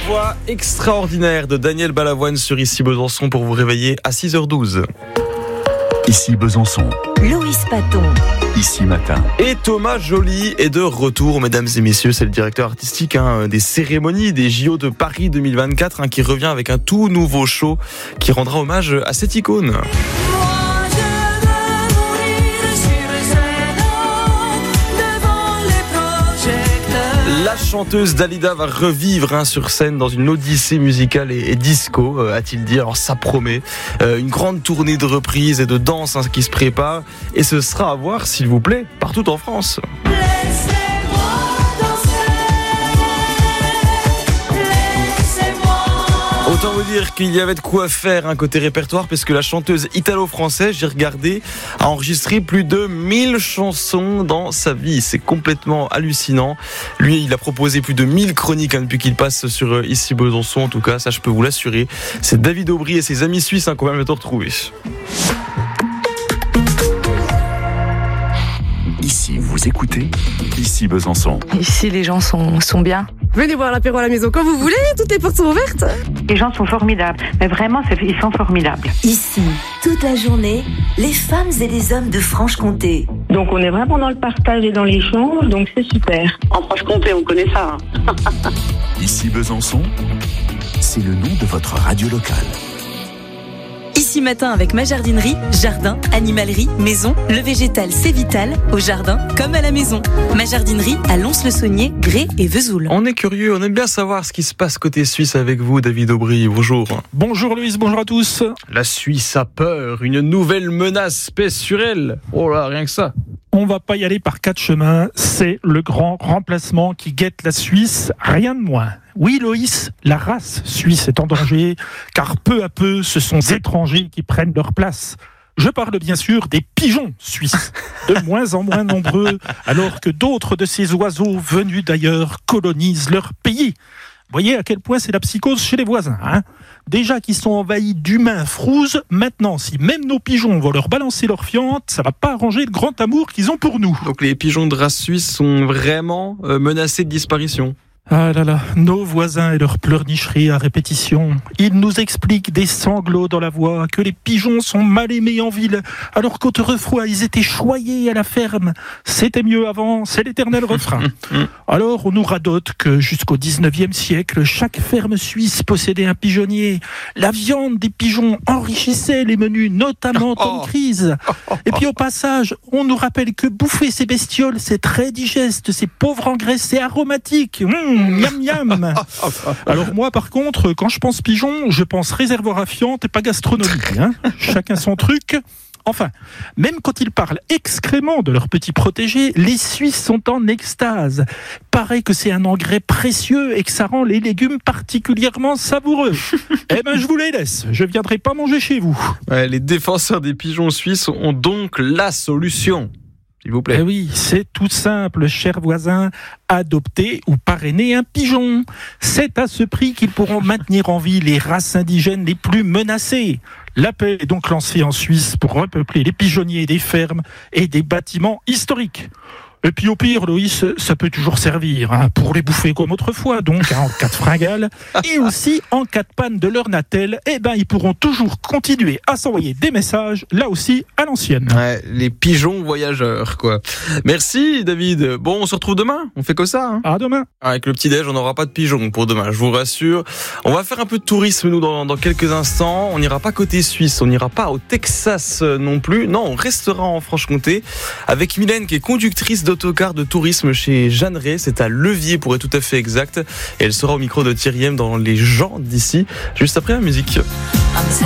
voix extraordinaire de Daniel Balavoine sur Ici Besançon pour vous réveiller à 6h12. Ici Besançon. Loïs Paton. Ici Matin. Et Thomas Joly est de retour, mesdames et messieurs. C'est le directeur artistique des cérémonies des JO de Paris 2024 qui revient avec un tout nouveau show qui rendra hommage à cette icône. La chanteuse Dalida va revivre sur scène dans une odyssée musicale et disco, a-t-il dit. Alors ça promet. Une grande tournée de reprises et de danse qui se prépare. Et ce sera à voir, s'il vous plaît, partout en France. Autant vous dire qu'il y avait de quoi faire côté répertoire, parce que la chanteuse italo-française, j'ai regardé, a enregistré plus de 1000 chansons dans sa vie. C'est complètement hallucinant. Lui, il a proposé plus de 1000 chroniques depuis qu'il passe sur Ici Besançon. En tout cas, ça je peux vous l'assurer. C'est David Aubry et ses amis suisses qu'on va bientôt retrouver. Ici, vous écoutez Ici Besançon. Ici, les gens sont bien. Venez boire l'apéro à la maison quand vous voulez, toutes les portes sont ouvertes. Les gens sont formidables, mais vraiment, ils sont formidables. Ici, toute la journée, les femmes et les hommes de Franche-Comté. Donc on est vraiment dans le partage et dans l'échange, donc c'est super. En Franche-Comté, on connaît ça. Ici Besançon, c'est le nom de votre radio locale. Ici Matin avec ma jardinerie, jardin, animalerie, maison, le végétal c'est vital, au jardin comme à la maison. Ma jardinerie à Lons-le-Saunier, Grès et Vesoul. On est curieux, on aime bien savoir ce qui se passe côté Suisse avec vous, David Aubry. Bonjour. Bonjour Louise, bonjour à tous. La Suisse a peur, une nouvelle menace pèse sur elle. Oh là, rien que ça. On va pas y aller par 4 chemins, c'est le grand remplacement qui guette la Suisse, rien de moins. Oui Loïs, la race suisse est en danger, car peu à peu, ce sont des étrangers qui prennent leur place. Je parle bien sûr des pigeons suisses, de moins en moins nombreux, alors que d'autres de ces oiseaux venus d'ailleurs colonisent leur pays. Voyez à quel point c'est la psychose chez les voisins, Déjà qu'ils sont envahis d'humains frouses, maintenant si même nos pigeons vont leur balancer leur fiente, ça va pas arranger le grand amour qu'ils ont pour nous. Donc les pigeons de race suisse sont vraiment menacés de disparition. Ah là là, nos voisins et leurs pleurnicheries à répétition. Ils nous expliquent des sanglots dans la voix que les pigeons sont mal aimés en ville, alors qu'autrefois ils étaient choyés à la ferme. C'était mieux avant, c'est l'éternel refrain. Alors on nous radote que jusqu'au 19e siècle, chaque ferme suisse possédait un pigeonnier. La viande des pigeons enrichissait les menus, notamment Tom Cruise. Et puis au passage, on nous rappelle que bouffer ces bestioles, c'est très digeste, c'est pauvre en graisse, c'est aromatique. Miam miam. Alors moi par contre, quand je pense pigeon, je pense réservoir à fiente et pas gastronomie. Chacun son truc. Enfin, même quand ils parlent excréments de leurs petits protégés, les Suisses sont en extase. Paraît que c'est un engrais précieux et que ça rend les légumes particulièrement savoureux. Eh ben je vous les laisse, je viendrai pas manger chez vous. Ouais, les défenseurs des pigeons suisses ont donc la solution. S'il vous plaît. Eh oui, c'est tout simple, chers voisins. Adopter ou parrainer un pigeon. C'est à ce prix qu'ils pourront maintenir en vie les races indigènes les plus menacées. L'appel est donc lancé en Suisse pour repeupler les pigeonniers des fermes et des bâtiments historiques. Et puis au pire, Loïs, ça peut toujours servir pour les bouffer comme autrefois, donc en cas de fringale. Et aussi, en cas de panne de leur natel, ils pourront toujours continuer à s'envoyer des messages, là aussi, à l'ancienne. Ouais, les pigeons voyageurs, quoi. Merci, David. Bon, on se retrouve demain. On fait que ça. À demain. Avec le petit-déj, on n'aura pas de pigeons pour demain, je vous rassure. On va faire un peu de tourisme, nous, dans quelques instants. On n'ira pas côté Suisse, on n'ira pas au Texas non plus. Non, on restera en Franche-Comté avec Mylène, qui est conductrice d'autocar de tourisme chez Jeanneret. C'est à Levier, pour être tout à fait exact. Et elle sera au micro de Thierry M dans Les gens d'ici, juste après la musique.